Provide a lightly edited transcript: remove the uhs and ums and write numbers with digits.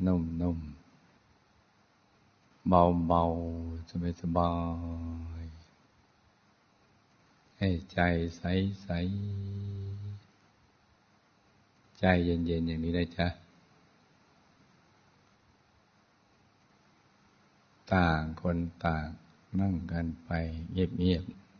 นุ่มๆเบาๆสบายๆให้ใจใสๆใจเย็นๆอย่างนี้ได้จ้ะต่างคนต่างนั่งกันไปเงียบๆ